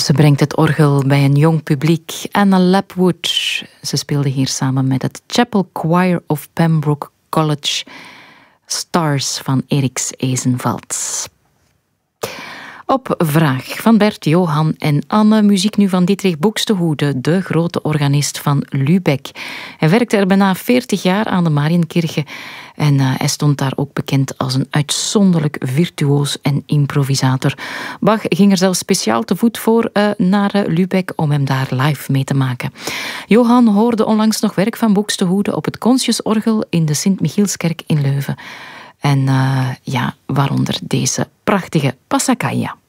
Ze brengt het orgel bij een jong publiek. Anna Lapwood. Ze speelde hier samen met het Chapel Choir of Pembroke College. Stars van Eriks Ezenvald. Op vraag van Bert, Johan en Anne. Muziek nu van Dietrich Buxtehude, de grote organist van Lübeck. Hij werkte er bijna 40 jaar aan de Marienkirche. En hij stond daar ook bekend als een uitzonderlijk virtuoos en improvisator. Bach ging er zelfs speciaal te voet voor naar Lübeck om hem daar live mee te maken. Johan hoorde onlangs nog werk van Buxtehude op het Consciusorgel in de Sint-Michielskerk in Leuven. En waaronder deze prachtige Passacaglia.